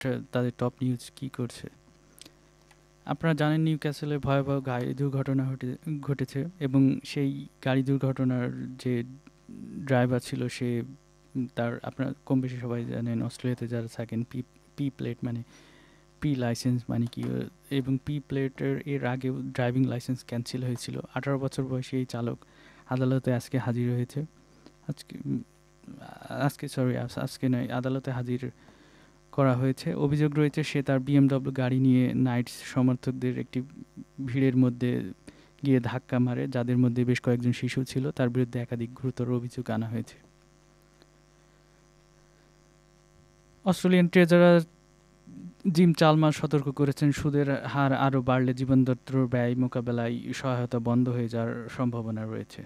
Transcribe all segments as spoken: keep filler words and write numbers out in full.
তাদের top news কী করছে। আপনারা জানেন নিউক্যাসলে ভয়াবহ গাড়ি দুর্ঘটনা ঘটে ঘটেছে এবং সেই গাড়ি দুর্ঘটনার যে ড্রাইভার ছিল সে তার আপনারা কম বেশি সবাই জানেন অস্ট্রেলিয়াতে যারা থাকেন পি পি প্লেট মানে পি লাইসেন্স মানে কি এবং পি প্লেটের এর আগেও ড্রাইভিং লাইসেন্স ক্যান্সেল হয়েছিল। আঠারো বছর বয়সী এই চালক আদালতে আজকে হাজির হয়েছে। আজকে আজকে সরি আজকে নয় আদালতে হাজির করা হয়েছে। অভিযোগ রয়েছে সে তার বিএমডব্লিউ গাড়ি নিয়ে নাইটস সমর্থকদের একটি ভিড়ের মধ্যে গিয়ে ধাক্কা মারে, যাদের মধ্যে বেশ কয়েকজন শিশু ছিল। তার বিরুদ্ধে একাধিক গুরুতর অভিযোগ আনা হয়েছে। অস্ট্রেলিয়ান ট্রেজারার জিম চালমার সতর্ক করেছেন সুদের হার আরও বাড়লে জীবনযাত্রার ব্যয় মোকাবেলায় সহায়তা বন্ধ হয়ে যাওয়ার সম্ভাবনা রয়েছে।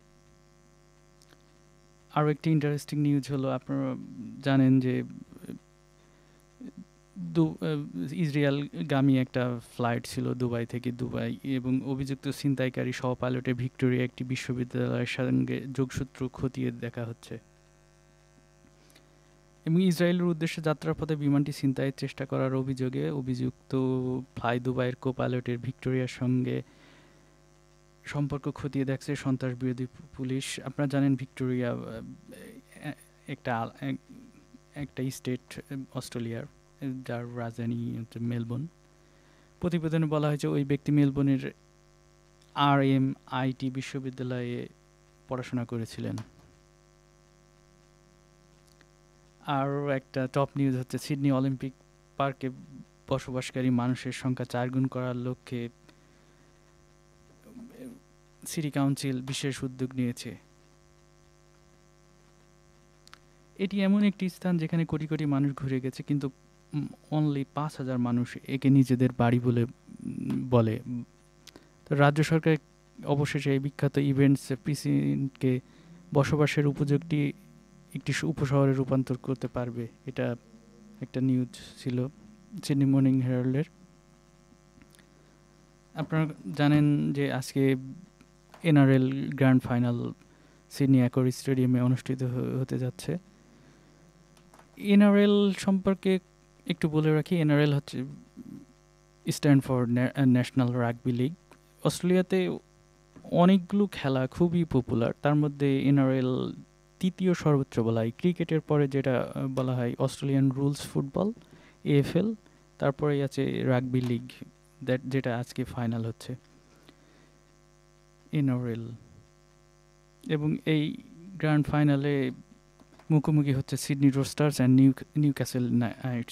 আরও একটি ইন্টারেস্টিং নিউজ হলো আপনারা জানেন যে দু ইসরায়েলগামী একটা ফ্লাইট ছিল দুবাই থেকে দুবাই এবং অভিযুক্ত ছিনতাইকারী সহ পাইলটের ভিক্টোরিয়া একটি বিশ্ববিদ্যালয়ের সঙ্গে যোগসূত্র খতিয়ে দেখা হচ্ছে এবং ইসরায়েলের উদ্দেশ্যে যাত্রার পথে বিমানটি ছিনতাইয়ের চেষ্টা করার অভিযোগে অভিযুক্ত ফ্লাই দুবাইয়ের কো পাইলটের ভিক্টোরিয়ার সঙ্গে সম্পর্ক খতিয়ে দেখছে সন্ত্রাস বিরোধী পুলিশ। আপনারা জানেন ভিক্টোরিয়া একটা একটা স্টেট অস্ট্রেলিয়ার, যার রাজধানী হচ্ছে মেলবোর্ন। প্রতিবেদনে বলা হয়েছে ওই ব্যক্তি মেলবোর্নের আর এম আইটি বিশ্ববিদ্যালয়ে পড়াশোনা করেছিলেন। আর একটা টপ নিউজ হচ্ছে সিডনি অলিম্পিক পার্কে বসবাসকারী মানুষের সংখ্যা চারগুণ করার লক্ষ্যে সিটি কাউন্সিল বিশেষ উদ্যোগ নিয়েছে। এটি এমন একটি স্থান যেখানে কোটি কোটি মানুষ ঘুরে গেছে, কিন্তু অনলি পাঁচ হাজার মানুষ একে নিজেদের বাড়ি বলে বলে। তো রাজ্য সরকার অবশেষে এই বিখ্যাত ইভেন্টস প্রিসিডেন্টকে বসবাসের উপযোগটি একটি উপশহরে রূপান্তর করতে পারবে। এটা একটা নিউজ ছিল সিডনি মর্নিং হেরাল্ডের। আপনারা জানেন যে আজকে এনআরএল গ্র্যান্ড ফাইনাল সিডনি অ্যাকর স্টেডিয়ামে অনুষ্ঠিত হতে যাচ্ছে। এনআরএল সম্পর্কে একটু বলে রাখি, এনআরএল হচ্ছে stand for national rugby league. অস্ট্রেলিয়াতে অনেকগুলো খেলা খুবই পপুলার, তার মধ্যে এনআরএল তৃতীয় সর্বোচ্চ বলা হয়। ক্রিকেটের পরে যেটা বলা হয় অস্ট্রেলিয়ান রুলস ফুটবল এএফএল, তারপরে আছে রাগবি লিগ, দ্যাট যেটা আজকে ফাইনাল হচ্ছে এনআরএল। এবং এই গ্র্যান্ড ফাইনালে মুখোমুখি হচ্ছে Sydney রোস্টার্স and new Newcastle Knights.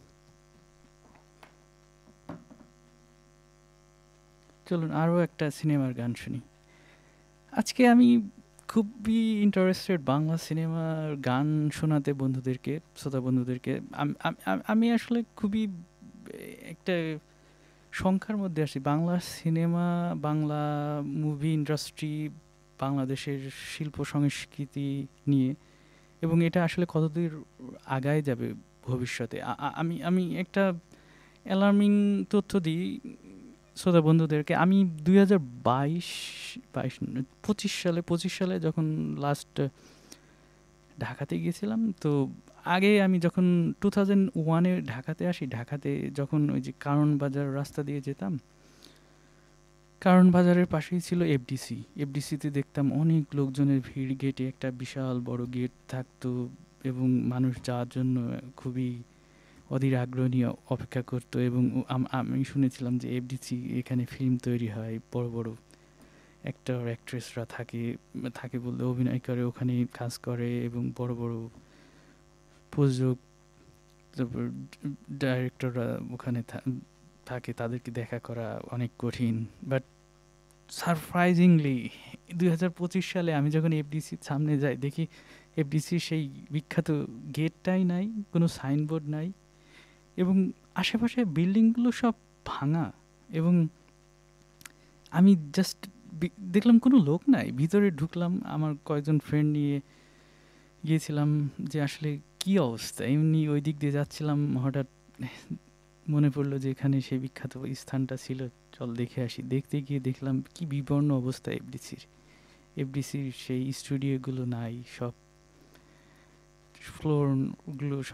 চলুন আরও একটা সিনেমার গান শুনি। আজকে আমি খুবই ইন্টারেস্টেড বাংলা সিনেমার গান শোনাতে বন্ধুদেরকে, শ্রোতা বন্ধুদেরকে। আমি আসলে খুবই একটা সংখ্যার মধ্যে আসি Bangla cinema, Bangla movie industry, বাংলাদেশের শিল্প সংস্কৃতি নিয়ে, এবং এটা আসলে কতদূর আগায় যাবে ভবিষ্যতে। আমি আমি একটা অ্যালার্মিং তথ্য দিই শ্রোতা বন্ধুদেরকে। আমি দুই হাজার বাইশ বাইশ পঁচিশ সালে পঁচিশ সালে যখন লাস্ট ঢাকাতে গিয়েছিলাম, তো আগে আমি যখন টু থাউজেন্ড ওয়ানে ঢাকাতে আসি, ঢাকাতে যখন ওই যে কারণ বাজার রাস্তা দিয়ে যেতাম, কারণ বাজারের পাশেই ছিল এফডিসি। এফডিসিতে দেখতাম অনেক লোকজনের ভিড়, গেটে একটা বিশাল বড় গেট থাকতো এবং মানুষ যাওয়ার জন্য খুবই অধীর আগ্রহ নিয়ে অপেক্ষা করতো। এবং আমি শুনেছিলাম যে এফডিসি এখানে ফিল্ম তৈরি হয়, বড় বড় অ্যাক্টর অ্যাক্ট্রেসরা থাকে থাকে বলতে অভিনয় করে, ওখানে কাজ করে এবং বড় বড় প্রযোজক তারপর ডাইরেক্টররা ওখানে থাকে, তাদেরকে দেখা করা অনেক কঠিন। বাট সারপ্রাইজিংলি দুই হাজার পঁচিশ সালে আমি যখন এফডিসির সামনে যাই, দেখি এফডিসির সেই বিখ্যাত গেটটাই নাই, কোনো সাইনবোর্ড নাই, এবং আশেপাশে বিল্ডিংগুলো সব ভাঙা। এবং আমি জাস্ট দেখলাম কোনো লোক নাই, ভিতরে ঢুকলাম, আমার কয়েকজন ফ্রেন্ড নিয়ে গিয়েছিলাম যে আসলে কী অবস্থা। এমনি ওই দিক দিয়ে যাচ্ছিলাম, হঠাৎ মনে পড়লো যে এখানে সেই বিখ্যাত স্থানটা ছিল, চল দেখে আসি। দেখতে গিয়ে দেখলাম কি বিবর্ণ অবস্থা এফডিসির। এফডিসির সেই স্টুডিওগুলো নাই, সব ফ্লোরগুলো সব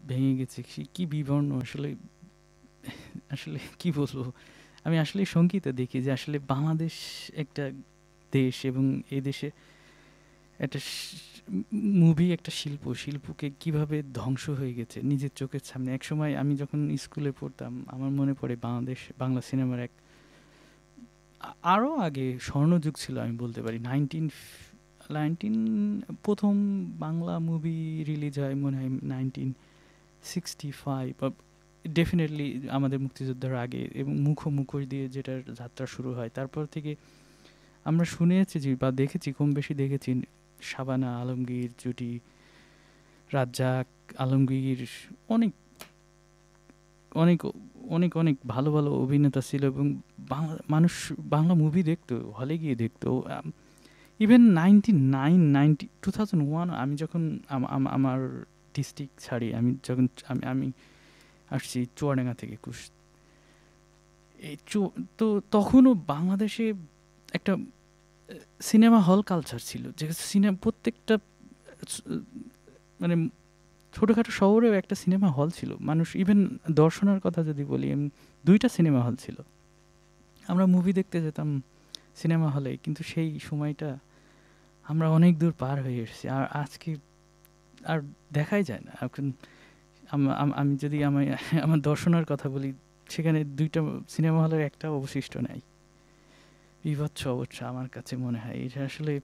ভেঙে গেছে। সে কি বিবর্ণ আসলে, আসলে কি বলবো? আমি আসলেই শঙ্কিত দেখি যে আসলে বাংলাদেশ একটা দেশ এবং এই দেশে একটা স মুভি একটা শিল্প, শিল্পকে কিভাবে ধ্বংস হয়ে গেছে নিজের চোখের সামনে। একসময় আমি যখন স্কুলে পড়তাম আমার মনে পড়ে বাংলাদেশ বাংলা সিনেমার এক আ আরও আগে স্বর্ণযুগ ছিল আমি বলতে পারি। নাইনটিন ফ নাইনটিন প্রথম বাংলা মুভি রিলিজ হয় মনে হয় নাইনটিন সিক্সটি ফাইভ বা ডেফিনিটলি আমাদের মুক্তিযুদ্ধের আগে এবং মুখো মুখোশ দিয়ে যেটার যাত্রা শুরু হয়। তারপর থেকে আমরা শুনেছি যে বা দেখেছি কম বেশি দেখেছি শাবানা আলমগীর জুটি, রাজ্জাক, আলমগীর অনেক, অনেক, অনেক, অনেক ভালো, ভালো অভিনেতা ছিল এবং বাংলা মানুষ বাংলা মুভি দেখতো, হলে গিয়ে দেখতো। আম even ninety nine, ninety two thousand one আমি যখন আম আম আমার ডিস্ট্রিক্ট ছাড়ি, আমি যখন আমি আমি আসছি চুয়াডাঙ্গা থেকে কুস এই চু তো তখনও বাংলাদেশে একটা সিনেমা হল কালচার ছিল। যে সিনেমা প্রত্যেকটা স মানে ছোটখাটো শহরেও একটা সিনেমা হল ছিল। মানুষ ইভেন দর্শনের কথা যদি বলি, এম দুই টা সিনেমা হল ছিল। আমরা মুভি দেখতে যেতাম সিনেমা হলে। কিন্তু সেই সময়টা আমরা অনেক দূর পার হয়ে এসেছি। আর আজকে আর দেখাই যায় না। এখন আম আম আমি যদি আমি আমার দর্শনের কথা বলি, সেখানে দুই টা সিনেমা হলের একটাও অবশিষ্ট নাই। বিভৎস অবস্থা আমার কাছে মনে হয়। এটা আসলে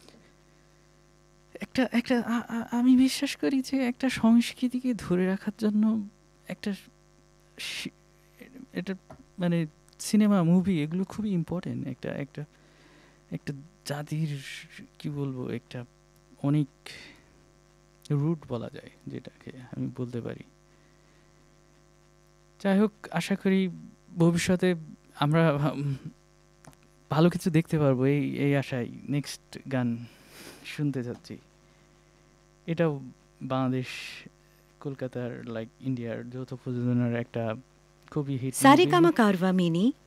একটা একটা আ আ আমি বিশ্বাস করি যে একটা সংস্কৃতিকে ধরে রাখার জন্য একটা সি এটা মানে সিনেমা, মুভি এগুলো খুবই ইম্পোর্টেন্ট। একটা একটা একটা জাতির কি বলবো একটা অনেক রুট বলা যায় যেটাকে আমি বলতে পারি। যাই হোক, আশা করি ভবিষ্যতে আমরা উম ভালো কিছু দেখতে পারবো এই এই আশায় নেক্সট গান শুনতে যাচ্ছি। এটাও বাংলাদেশ কলকাতার লাইক ইন্ডিয়ার যৌথ প্রযোজনার একটা খুবই hit movie. Saregama Carvaan mini